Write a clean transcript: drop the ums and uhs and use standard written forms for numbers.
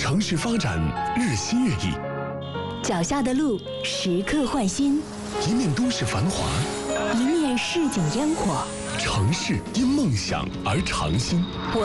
城市发展日新月异， 脚下的路时刻换新， 一面都市繁华， 一面市井烟火。 城市因梦想而长新。